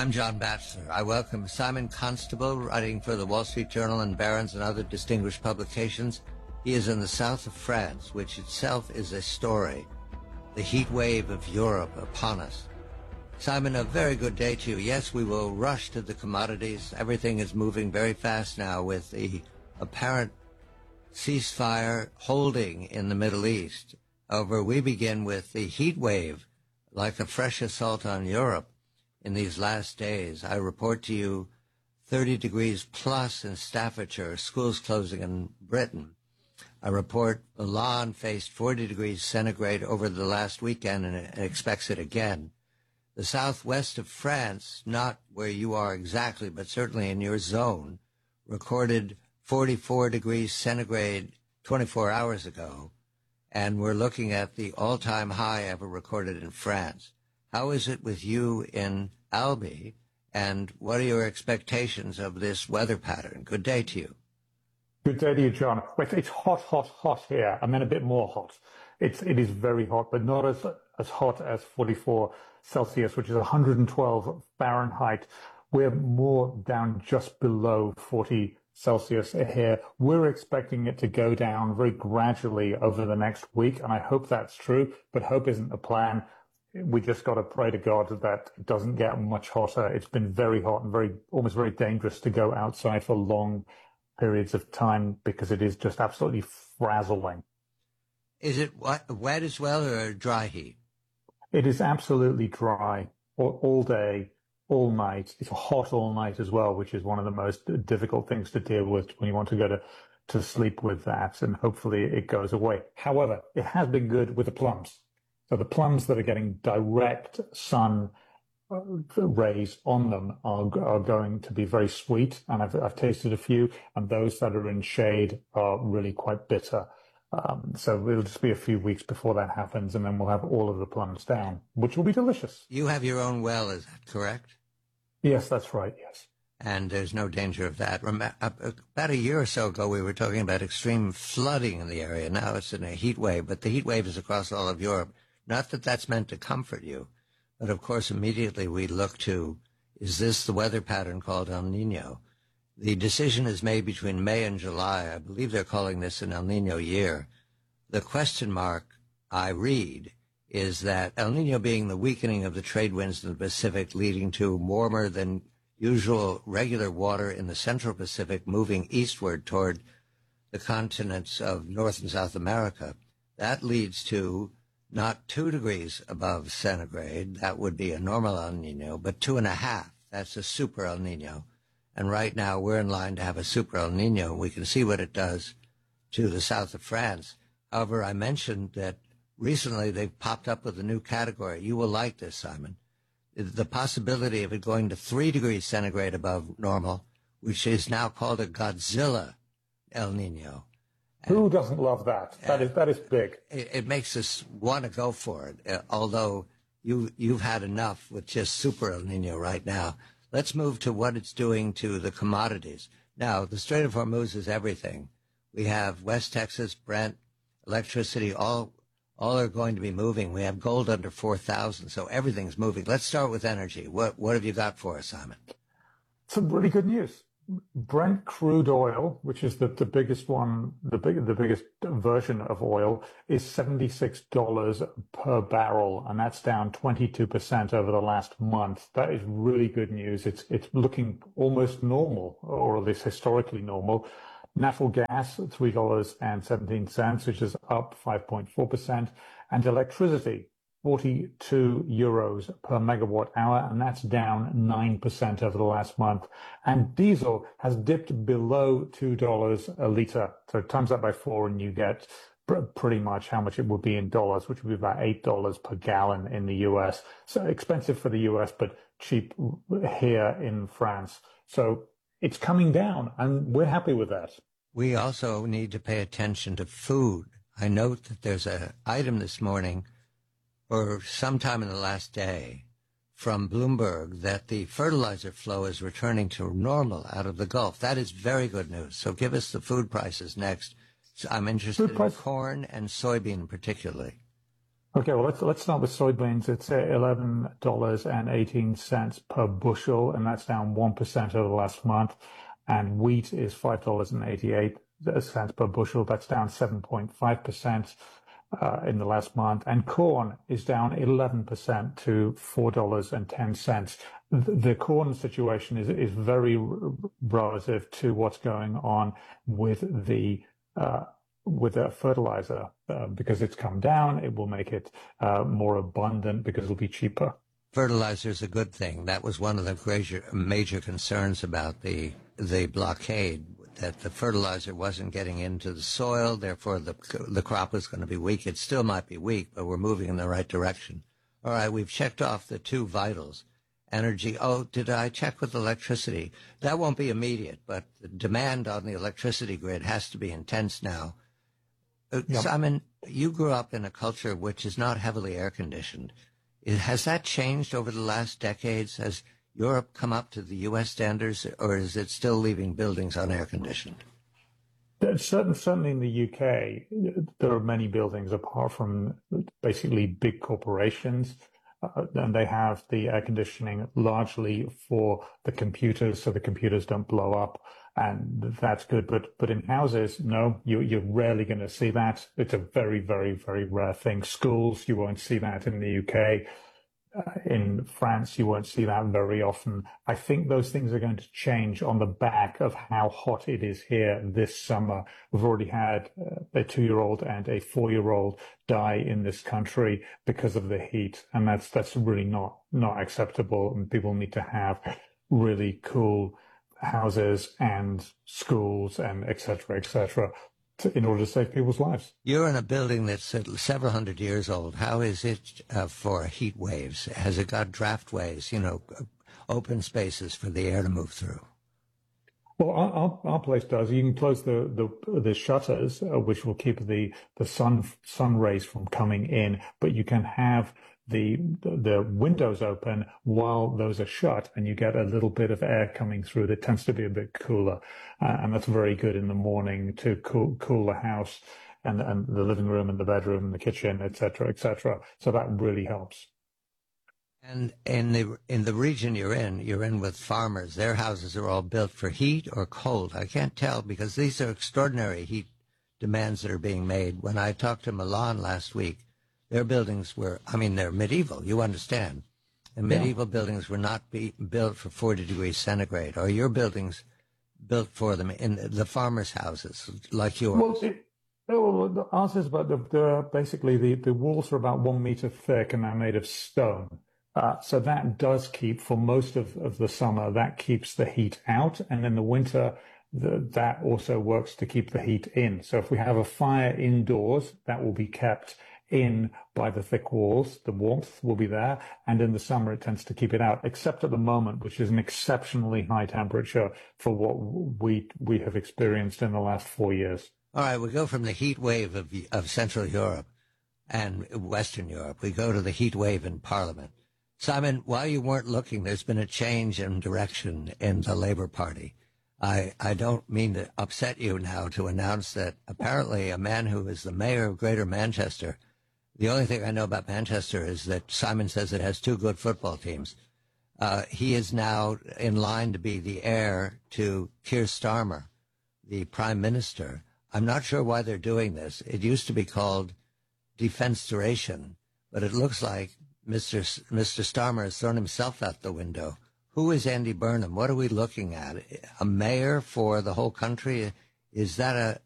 I'm John Batchelor. I welcome Simon Constable, writing for the Wall Street Journal and Barron's and other distinguished publications. He is in the south of France, which itself is a story. The heat wave of Europe upon us. Simon, a very good day to you. Yes, we will rush to the commodities. Everything is moving very fast now with the apparent ceasefire holding in the Middle East. However, we begin with the heat wave, like a fresh assault on Europe in these last days. I report to you 30 degrees plus in Staffordshire, schools closing in Britain. I report Milan faced 40 degrees centigrade over the last weekend and expects it again. The southwest of France, not where you are exactly, but certainly in your zone, recorded 44 degrees centigrade 24 hours ago, and we're looking at the all-time high ever recorded in France. How is it with you in Albi, and what are your expectations of this weather pattern? Good day to you. Good day to you, John. It's hot, hot, hot here. I mean, a bit more hot. It is very hot, but not as hot as 44 Celsius, which is 112 Fahrenheit. We're more down just below 40 Celsius here. We're expecting it to go down very gradually over the next week, and I hope that's true, but hope isn't the plan. We just got to pray to God that it doesn't get much hotter. It's been very hot and almost very dangerous to go outside for long periods of time because it is just absolutely frazzling. Is it wet as well or dry heat? It is absolutely dry all day, all night. It's hot all night as well, which is one of the most difficult things to deal with when you want to go to sleep with that, and hopefully it goes away. However, it has been good with the plums. So the plums that are getting direct sun rays on them are going to be very sweet, and I've tasted a few, and those that are in shade are really quite bitter. So it'll just be a few weeks before that happens, and then we'll have all of the plums down, which will be delicious. You have your own well, is that correct? Yes, that's right, yes. And there's no danger of that. About a year or so ago, we were talking about extreme flooding in the area. Now it's in a heat wave, but the heat wave is across all of Europe. Not that that's meant to comfort you, but of course immediately we look to, is this the weather pattern called El Nino? The decision is made between May and July. I believe they're calling this an El Nino year. The question mark I read is that El Nino being the weakening of the trade winds in the Pacific, leading to warmer than usual regular water in the central Pacific moving eastward toward the continents of North and South America. That leads to not 2 degrees above centigrade, that would be a normal El Nino, but 2.5. That's a super El Nino. And right now we're in line to have a super El Nino. We can see what it does to the south of France. However, I mentioned that recently they've popped up with a new category. You will like this, Simon. The possibility of it going to 3 degrees centigrade above normal, which is now called a Godzilla El Nino. Who doesn't love that? That is big. It makes us want to go for it, although you've had enough with just super El Nino right now. Let's move to what it's doing to the commodities. Now, the Strait of Hormuz is everything. We have West Texas, Brent, electricity, all are going to be moving. We have gold under 4,000, so everything's moving. Let's start with energy. What have you got for us, Simon? Some really good news. Brent crude oil, which is the biggest one, the biggest version of oil, is $76 per barrel, and that's down 22% over the last month. That is really good news. It's looking almost normal, or at least historically normal. Natural gas, $3.17, which is up 5.4%, and electricity, 42 euros per megawatt hour, and that's down 9% over the last month. And diesel has dipped below $2 a litre. So times that by 4 and you get pretty much how much it would be in dollars, which would be about $8 per gallon in the US. So expensive for the US, but cheap here in France. So it's coming down, and we're happy with that. We also need to pay attention to food. I note that there's an item this morning or sometime in the last day from Bloomberg that the fertilizer flow is returning to normal out of the Gulf. That is very good news. So give us the food prices next. So I'm interested in corn and soybean particularly. Okay, well let's start with soybeans. It's $11.18 per bushel, and that's down 1% over the last month. And wheat is $5.88 per bushel. That's down 7.5% in the last month. And corn is down 11% to $4.10. The corn situation is very relative to what's going on with the fertilizer, because it's come down. It will make it more abundant because it'll be cheaper. Fertilizer is a good thing. That was one of the major concerns about the blockade, that the fertilizer wasn't getting into the soil, therefore the crop was going to be weak. It still might be weak, but we're moving in the right direction. All right, we've checked off the two vitals. Energy. Oh, did I check with electricity? That won't be immediate, but the demand on the electricity grid has to be intense now. Yep. Simon, you grew up in a culture which is not heavily air-conditioned. Has that changed over the last decades? Has Europe come up to the U.S. standards, or is it still leaving buildings unair-conditioned? Certainly in the UK, there are many buildings apart from basically big corporations, and they have the air conditioning largely for the computers, so the computers don't blow up. And that's good. But in houses, no, you're rarely going to see that. It's a very, very, very rare thing. Schools, you won't see that in the UK. In France, you won't see that very often. I think those things are going to change on the back of how hot it is here this summer. We've already had a 2-year-old and a 4-year-old die in this country because of the heat. And that's really not acceptable. And people need to have really cool houses and schools and et cetera, in order to save people's lives. You're in a building that's several hundred years old. How is it for heat waves? Has it got draftways, open spaces for the air to move through? Well, our place does. You can close the shutters, which will keep the sun rays from coming in, but you can have the windows open while those are shut, and you get a little bit of air coming through that tends to be a bit cooler, and that's very good in the morning to cool the house and the living room and the bedroom and the kitchen, et cetera. So that really helps. And in the region you're in with farmers. Their houses are all built for heat or cold. I can't tell because these are extraordinary heat demands that are being made. When I talked to Milan last week, their buildings they're medieval, you understand. And medieval buildings were not built for 40 degrees centigrade. Are your buildings built for them in the farmers' houses like yours? Well, ours is about basically the walls are about 1 meter thick and they're made of stone. So that does keep, for most of the summer, that keeps the heat out. And in the winter, that also works to keep the heat in. So if we have a fire indoors, that will be kept in by the thick walls. The warmth will be there. And in the summer, it tends to keep it out, except at the moment, which is an exceptionally high temperature for what we have experienced in the last 4 years. All right, we go from the heat wave of Central Europe and Western Europe. We go to the heat wave in Parliament. Simon, while you weren't looking, there's been a change in direction in the Labour Party. I don't mean to upset you now to announce that apparently a man who is the mayor of Greater Manchester, the only thing I know about Manchester is that Simon says it has 2 good football teams. He is now in line to be the heir to Keir Starmer, the Prime Minister. I'm not sure why they're doing this. It used to be called defenestration, but it looks like Mr. Starmer has thrown himself out the window. Who is Andy Burnham? What are we looking at? A mayor for the whole country? Is that